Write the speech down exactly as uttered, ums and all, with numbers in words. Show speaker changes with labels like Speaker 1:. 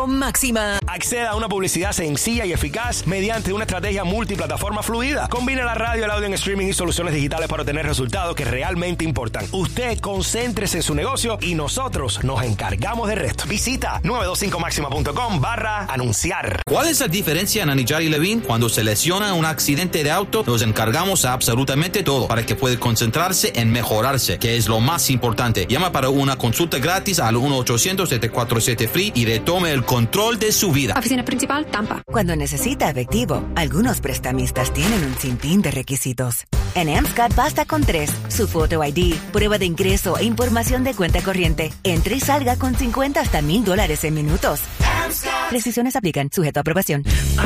Speaker 1: Máxima.
Speaker 2: Acceda a una publicidad sencilla y eficaz mediante una estrategia multiplataforma fluida. Combina la radio, el audio en streaming y soluciones digitales para obtener resultados que realmente importan. Usted concéntrese en su negocio y nosotros nos encargamos del resto. Visita nueve dos cinco máxima punto com barra anunciar.
Speaker 3: ¿Cuál es la diferencia en Anidjar y Levine? Cuando se lesiona un accidente de auto, nos encargamos a absolutamente todo para que pueda concentrarse en mejorarse, que es lo más importante. Llama para una consulta gratis al uno ochocientos siete cuatro siete F R E E y retome el control de su vida.
Speaker 4: Oficina principal, Tampa.
Speaker 1: Cuando necesita efectivo, algunos prestamistas tienen un sinfín de requisitos. En AmSCAD basta con tres: su foto I D, prueba de ingreso e información de cuenta corriente. Entre y salga con cincuenta hasta mil dólares en minutos. Precisiones aplican, sujeto a aprobación.